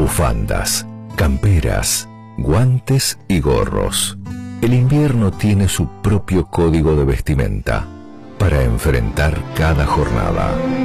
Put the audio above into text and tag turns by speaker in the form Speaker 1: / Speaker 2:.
Speaker 1: bufandas, camperas, guantes y gorros. El invierno tiene su propio código de vestimenta para enfrentar cada jornada.